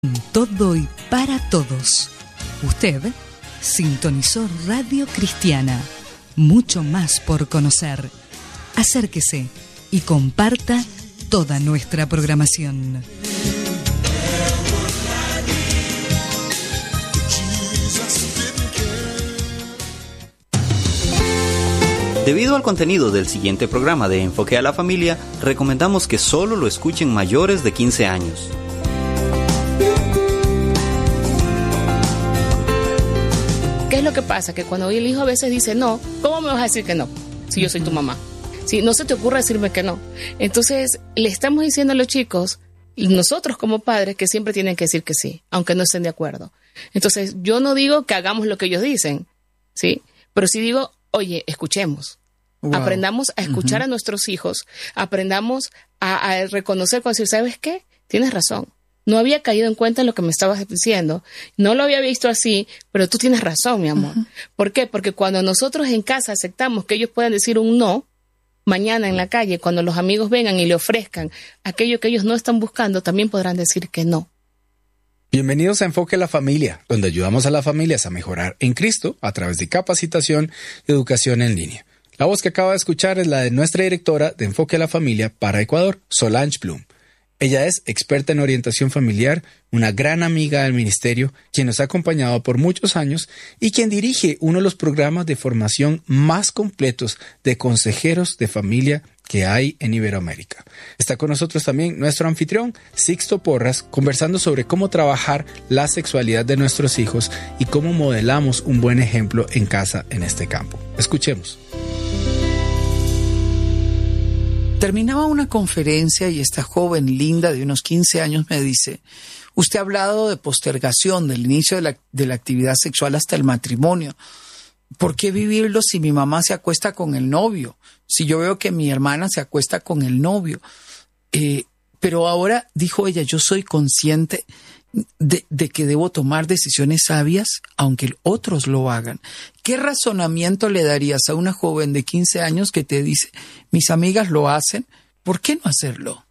Todo y para todos. Usted sintonizó Radio Cristiana. Mucho más por conocer. Acérquese y comparta toda nuestra programación. Debido al contenido del siguiente programa de Enfoque a la Familia, recomendamos que solo lo escuchen mayores de 15 años. ¿Qué es lo que pasa? Que cuando el hijo a veces dice no, ¿cómo me vas a decir que no? Si yo soy tu mamá. Si no se te ocurre decirme que no. Entonces, le estamos diciendo a los chicos, nosotros como padres, que siempre tienen que decir que sí, aunque no estén de acuerdo. Entonces, yo no digo que hagamos lo que ellos dicen, ¿sí? Pero sí digo, oye, escuchemos. Wow. Aprendamos a escuchar a nuestros hijos, aprendamos a reconocer cuando decir, ¿sabes qué? Tienes razón. No había caído en cuenta en lo que me estabas diciendo. No lo había visto así, pero tú tienes razón, mi amor. ¿Por qué? Porque cuando nosotros en casa aceptamos que ellos puedan decir un no, mañana en la calle, cuando los amigos vengan y le ofrezcan aquello que ellos no están buscando, también podrán decir que no. Bienvenidos a Enfoque a la Familia, donde ayudamos a las familias a mejorar en Cristo a través de capacitación y educación en línea. La voz que acaba de escuchar es la de nuestra directora de Enfoque a la Familia para Ecuador, Solange Bloom. Ella es experta en orientación familiar, una gran amiga del ministerio, quien nos ha acompañado por muchos años y quien dirige uno de los programas de formación más completos de consejeros de familia que hay en Iberoamérica. Está con nosotros también nuestro anfitrión, Sixto Porras, conversando sobre cómo trabajar la sexualidad de nuestros hijos y cómo modelamos un buen ejemplo en casa en este campo. Escuchemos. Terminaba una conferencia y esta joven linda de unos 15 años me dice, usted ha hablado de postergación del inicio de la actividad sexual hasta el matrimonio. ¿Por qué vivirlo si mi mamá se acuesta con el novio? Si yo veo que mi hermana se acuesta con el novio. Pero ahora, dijo ella, yo soy consciente de que debo tomar decisiones sabias aunque otros lo hagan. ¿Qué razonamiento le darías a una joven de 15 años que te dice, mis amigas lo hacen, ¿por qué no hacerlo?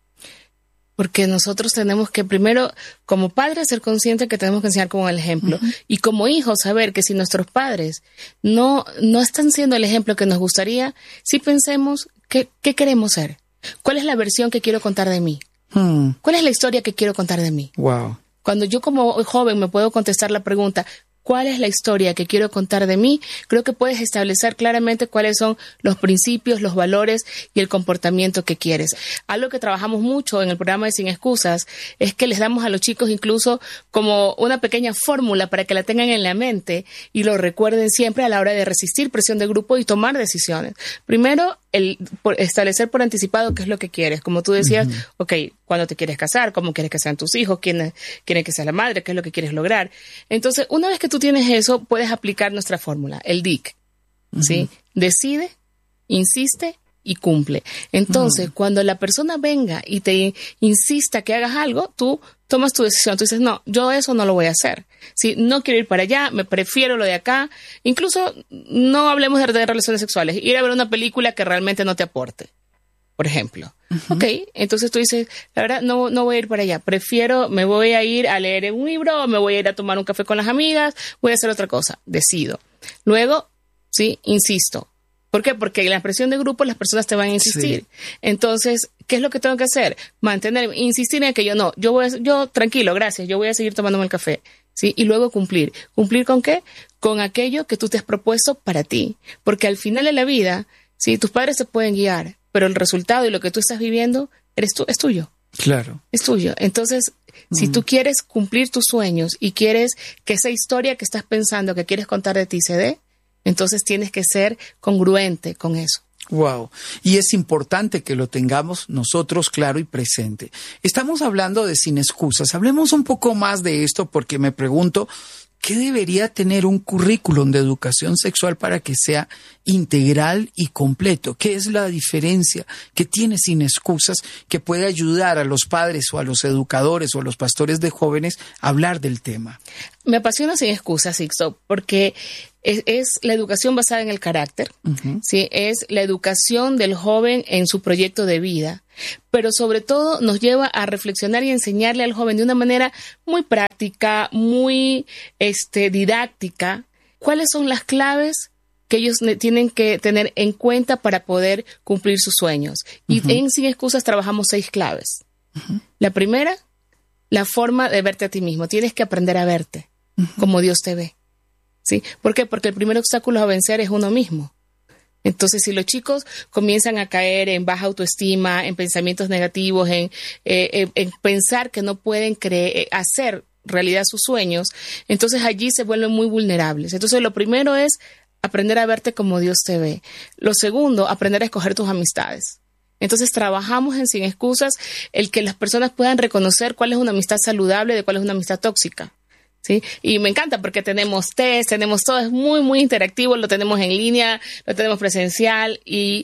Porque nosotros tenemos que primero, como padres, ser conscientes que tenemos que enseñar con el ejemplo. Y como hijos, saber que si nuestros padres no están siendo el ejemplo que nos gustaría, sí pensemos ¿qué queremos ser? ¿Cuál es la versión que quiero contar de mí? ¿Cuál es la historia que quiero contar de mí? Wow. Cuando yo como joven me puedo contestar la pregunta, ¿cuál es la historia que quiero contar de mí? Creo que puedes establecer claramente cuáles son los principios, los valores y el comportamiento que quieres. Algo que trabajamos mucho en el programa de Sin Excusas es que les damos a los chicos incluso como una pequeña fórmula para que la tengan en la mente y lo recuerden siempre a la hora de resistir presión de grupo y tomar decisiones. Primero, establecer por anticipado qué es lo que quieres. Como tú decías, ¿cuándo te quieres casar? ¿Cómo quieres que sean tus hijos? ¿Quién quiere que sea la madre? ¿Qué es lo que quieres lograr? Entonces, una vez que tú tienes eso, puedes aplicar nuestra fórmula, el DIC. ¿Sí? Decide, insiste y cumple. Entonces, cuando la persona venga y te insista que hagas algo, tú tomas tu decisión. Tú dices, no, yo eso no lo voy a hacer. ¿Sí? No quiero ir para allá, me prefiero lo de acá. Incluso no hablemos de relaciones sexuales. Ir a ver una película que realmente no te aporte, por ejemplo. Entonces tú dices, la verdad, no voy a ir para allá. Me voy a ir a leer un libro, me voy a ir a tomar un café con las amigas, voy a hacer otra cosa. Decido. Luego, sí, insisto. ¿Por qué? Porque en la presión de grupo las personas te van a insistir. Sí. Entonces, ¿qué es lo que tengo que hacer? Insistir en que yo tranquilo, gracias, yo voy a seguir tomándome el café. ¿Sí? Y luego cumplir. ¿Cumplir con qué? Con aquello que tú te has propuesto para ti. Porque al final de la vida, sí, tus padres te pueden guiar, pero el resultado y lo que tú estás viviendo es tuyo. Claro. Es tuyo. Entonces, si tú quieres cumplir tus sueños y quieres que esa historia que estás pensando, que quieres contar de ti se dé, entonces tienes que ser congruente con eso. Wow. Y es importante que lo tengamos nosotros claro y presente. Estamos hablando de Sin Excusas. Hablemos un poco más de esto porque me pregunto, ¿qué debería tener un currículum de educación sexual para que sea integral y completo? ¿Qué es la diferencia que tiene Sin Excusas que puede ayudar a los padres o a los educadores o a los pastores de jóvenes a hablar del tema? Me apasiona Sin Excusas, Sixto, porque es la educación basada en el carácter, ¿sí? Es la educación del joven en su proyecto de vida. pero sobre todo nos lleva a reflexionar y enseñarle al joven de una manera muy práctica, muy didáctica, cuáles son las claves que ellos tienen que tener en cuenta para poder cumplir sus sueños. Y en Sin Excusas trabajamos 6 claves. La primera, la forma de verte a ti mismo. Tienes que aprender a verte como Dios te ve. ¿Sí? ¿Por qué? Porque el primer obstáculo a vencer es uno mismo. Entonces, si los chicos comienzan a caer en baja autoestima, en pensamientos negativos, en pensar que no pueden hacer realidad sus sueños, entonces allí se vuelven muy vulnerables. Entonces, lo primero es aprender a verte como Dios te ve. Lo segundo, aprender a escoger tus amistades. Entonces, trabajamos en Sin Excusas el que las personas puedan reconocer cuál es una amistad saludable de cuál es una amistad tóxica. ¿Sí? Y me encanta porque tenemos test, tenemos todo, es muy, muy interactivo, lo tenemos en línea, lo tenemos presencial y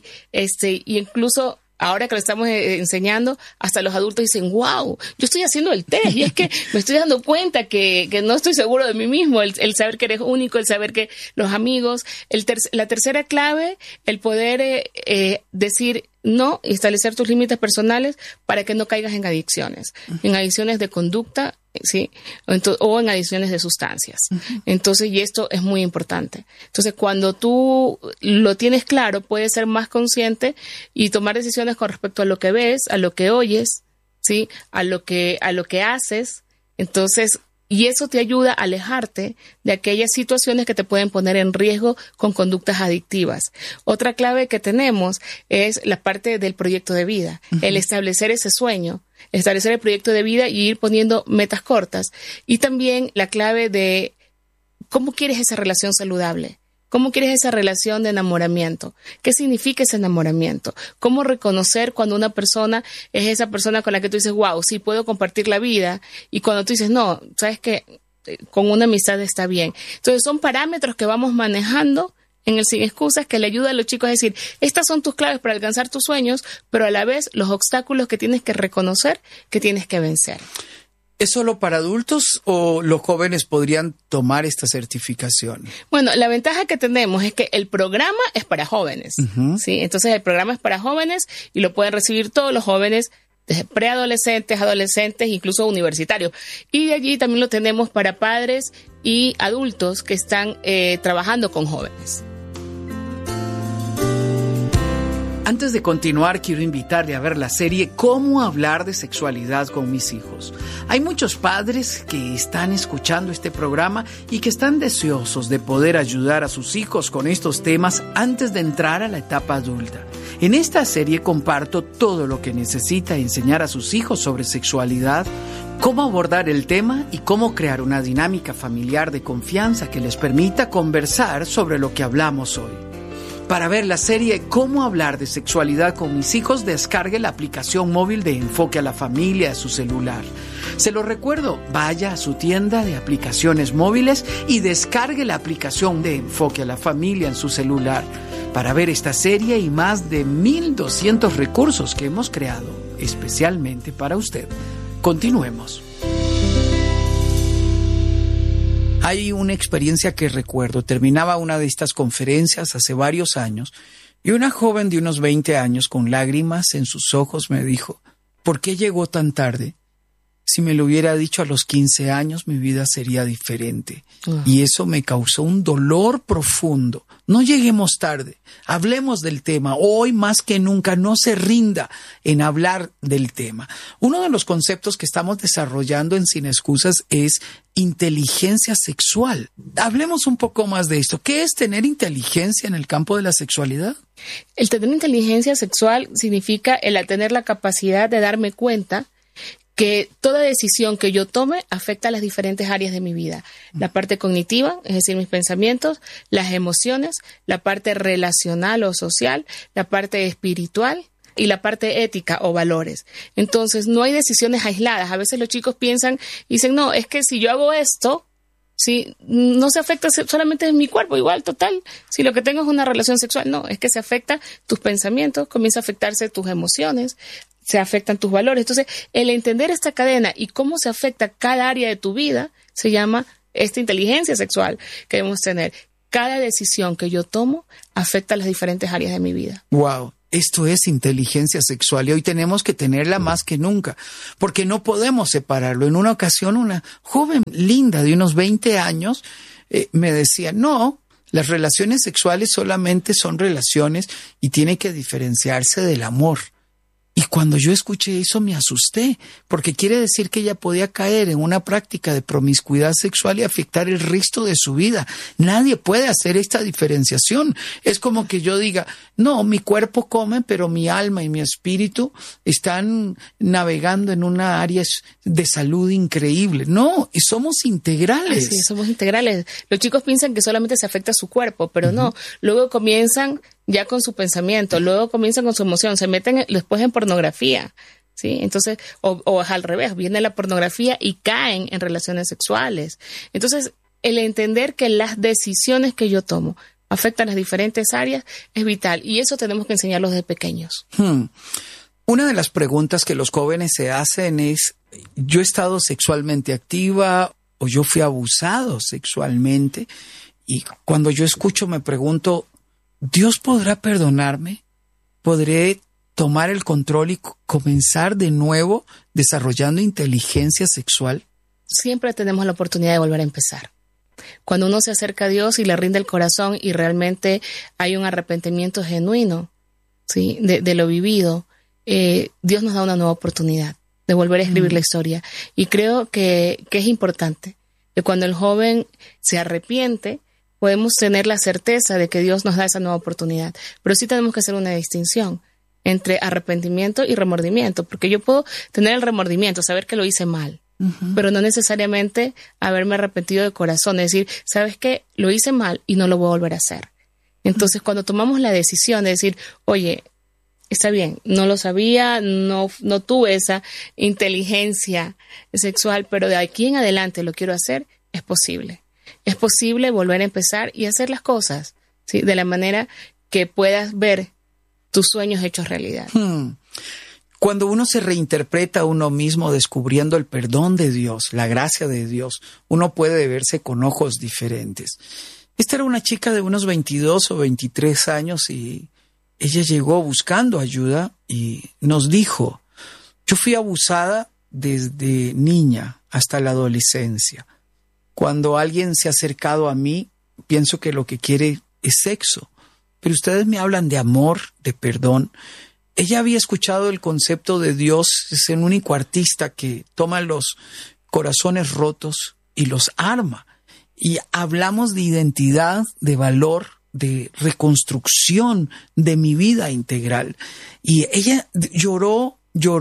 incluso ahora que lo estamos enseñando, hasta los adultos dicen, wow, yo estoy haciendo el test y es que me estoy dando cuenta que no estoy seguro de mí mismo, el saber que eres único, el saber que los amigos, la tercera clave, el poder decir no y establecer tus límites personales para que no caigas en adicciones de conducta, ¿sí? O en adicciones de sustancias. Entonces, y esto es muy importante. Entonces, cuando tú lo tienes claro, puedes ser más consciente y tomar decisiones con respecto a lo que ves, a lo que oyes, ¿sí? A lo que haces. Entonces, y eso te ayuda a alejarte de aquellas situaciones que te pueden poner en riesgo con conductas adictivas. Otra clave que tenemos es la parte del proyecto de vida, el establecer ese sueño, establecer el proyecto de vida y ir poniendo metas cortas. Y también la clave de cómo quieres esa relación saludable. ¿Cómo quieres esa relación de enamoramiento? ¿Qué significa ese enamoramiento? ¿Cómo reconocer cuando una persona es esa persona con la que tú dices, wow, sí puedo compartir la vida? Y cuando tú dices, no, sabes que con una amistad está bien. Entonces son parámetros que vamos manejando en el Sin Excusas que le ayuda a los chicos a decir, estas son tus claves para alcanzar tus sueños, pero a la vez los obstáculos que tienes que reconocer, que tienes que vencer. ¿Es solo para adultos o los jóvenes podrían tomar esta certificación? Bueno, la ventaja que tenemos es que el programa es para jóvenes, ¿sí? Entonces el programa es para jóvenes y lo pueden recibir todos los jóvenes, desde preadolescentes, adolescentes, incluso universitarios. Y de allí también lo tenemos para padres y adultos que están trabajando con jóvenes. Antes de continuar, quiero invitarle a ver la serie Cómo hablar de sexualidad con mis hijos. Hay muchos padres que están escuchando este programa y que están deseosos de poder ayudar a sus hijos con estos temas antes de entrar a la etapa adulta. En esta serie comparto todo lo que necesita enseñar a sus hijos sobre sexualidad, cómo abordar el tema y cómo crear una dinámica familiar de confianza que les permita conversar sobre lo que hablamos hoy. Para ver la serie Cómo hablar de sexualidad con mis hijos, descargue la aplicación móvil de Enfoque a la Familia a su celular. Se lo recuerdo, vaya a su tienda de aplicaciones móviles y descargue la aplicación de Enfoque a la Familia en su celular para ver esta serie y más de 1,200 recursos que hemos creado especialmente para usted. Continuemos. Hay una experiencia que recuerdo. Terminaba una de estas conferencias hace varios años y una joven de unos 20 años con lágrimas en sus ojos me dijo, ¿por qué llegó tan tarde? Si me lo hubiera dicho a los 15 años, mi vida sería diferente. Y eso me causó un dolor profundo. No lleguemos tarde. Hablemos del tema. Hoy más que nunca no se rinda en hablar del tema. Uno de los conceptos que estamos desarrollando en Sin Excusas es inteligencia sexual. Hablemos un poco más de esto. ¿Qué es tener inteligencia en el campo de la sexualidad? El tener inteligencia sexual significa el tener la capacidad de darme cuenta que toda decisión que yo tome afecta a las diferentes áreas de mi vida. La parte cognitiva, es decir, mis pensamientos, las emociones, la parte relacional o social, la parte espiritual y la parte ética o valores. Entonces, no hay decisiones aisladas. A veces los chicos piensan y dicen, no, es que si yo hago esto, sí, no se afecta solamente en mi cuerpo, igual, total. Si lo que tengo es una relación sexual, no, es que se afecta tus pensamientos, comienza a afectarse tus emociones, se afectan tus valores. Entonces, el entender esta cadena y cómo se afecta cada área de tu vida se llama esta inteligencia sexual que debemos tener. Cada decisión que yo tomo afecta a las diferentes áreas de mi vida. Wow. Esto es inteligencia sexual y hoy tenemos que tenerla más que nunca, porque no podemos separarlo. En una ocasión, una joven linda de unos 20 años me decía, no, las relaciones sexuales solamente son relaciones y tiene que diferenciarse del amor. Y cuando yo escuché eso me asusté, porque quiere decir que ella podía caer en una práctica de promiscuidad sexual y afectar el resto de su vida. Nadie puede hacer esta diferenciación. Es como que yo diga, no, mi cuerpo come, pero mi alma y mi espíritu están navegando en una área de salud increíble. No, somos integrales. Sí, somos integrales. Los chicos piensan que solamente se afecta su cuerpo, pero no. Luego comienzan ya con su pensamiento, luego comienzan con su emoción, se meten después en pornografía, ¿sí? Entonces, o al revés, viene la pornografía y caen en relaciones sexuales. Entonces, el entender que las decisiones que yo tomo afectan las diferentes áreas es vital, y eso tenemos que enseñarlos desde pequeños. Una de las preguntas que los jóvenes se hacen es, ¿yo he estado sexualmente activa o yo fui abusado sexualmente? Y cuando yo escucho me pregunto, ¿Dios podrá perdonarme? ¿Podré tomar el control y comenzar de nuevo desarrollando inteligencia sexual? Siempre tenemos la oportunidad de volver a empezar. Cuando uno se acerca a Dios y le rinde el corazón y realmente hay un arrepentimiento genuino, ¿sí?, de lo vivido, Dios nos da una nueva oportunidad de volver a escribir la historia. Y creo que es importante que cuando el joven se arrepiente, podemos tener la certeza de que Dios nos da esa nueva oportunidad. Pero sí tenemos que hacer una distinción entre arrepentimiento y remordimiento, porque yo puedo tener el remordimiento, saber que lo hice mal, pero no necesariamente haberme arrepentido de corazón, es decir, ¿sabes qué? Lo hice mal y no lo voy a volver a hacer. Entonces, cuando tomamos la decisión de decir, oye, está bien, no lo sabía, no tuve esa inteligencia sexual, pero de aquí en adelante lo quiero hacer, es posible. Es posible volver a empezar y hacer las cosas, ¿sí?, de la manera que puedas ver tus sueños hechos realidad. Cuando uno se reinterpreta a uno mismo descubriendo el perdón de Dios, la gracia de Dios, uno puede verse con ojos diferentes. Esta era una chica de unos 22 o 23 años y ella llegó buscando ayuda y nos dijo, yo fui abusada desde niña hasta la adolescencia. Cuando alguien se ha acercado a mí, pienso que lo que quiere es sexo. Pero ustedes me hablan de amor, de perdón. Ella había escuchado el concepto de Dios, es el único artista que toma los corazones rotos y los arma. Y hablamos de identidad, de valor, de reconstrucción de mi vida integral. Y ella lloró,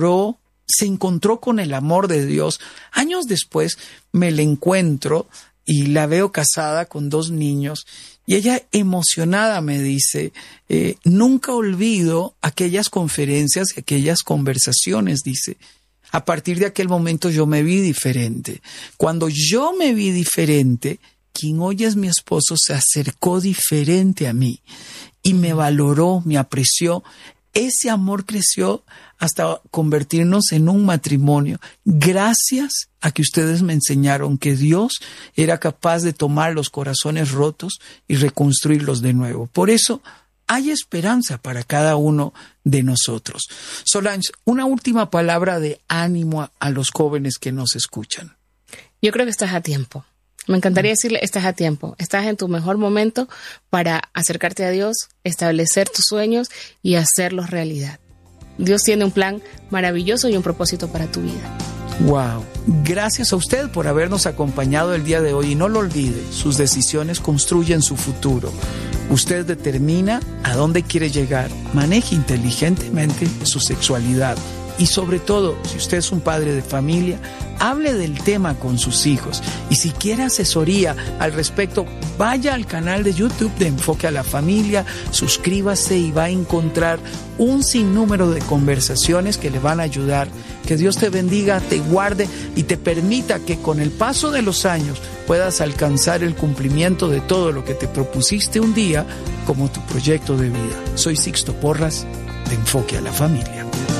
se encontró con el amor de Dios. Años después me la encuentro y la veo casada con 2 niños y ella emocionada me dice, nunca olvido aquellas conferencias y aquellas conversaciones, dice. A partir de aquel momento yo me vi diferente. Cuando yo me vi diferente, quien hoy es mi esposo se acercó diferente a mí y me valoró, me apreció. Ese amor creció hasta convertirnos en un matrimonio, gracias a que ustedes me enseñaron que Dios era capaz de tomar los corazones rotos y reconstruirlos de nuevo. Por eso hay esperanza para cada uno de nosotros. Solange, una última palabra de ánimo a los jóvenes que nos escuchan. Yo creo que estás a tiempo. Me encantaría decirle, estás a tiempo, estás en tu mejor momento para acercarte a Dios, establecer tus sueños y hacerlos realidad. Dios tiene un plan maravilloso y un propósito para tu vida. Wow. Gracias a usted por habernos acompañado el día de hoy y no lo olvide, sus decisiones construyen su futuro. Usted determina a dónde quiere llegar, maneje inteligentemente su sexualidad. Y sobre todo, si usted es un padre de familia, hable del tema con sus hijos. Y si quiere asesoría al respecto, vaya al canal de YouTube de Enfoque a la Familia, suscríbase y va a encontrar un sinnúmero de conversaciones que le van a ayudar. Que Dios te bendiga, te guarde y te permita que con el paso de los años puedas alcanzar el cumplimiento de todo lo que te propusiste un día como tu proyecto de vida. Soy Sixto Porras, de Enfoque a la Familia.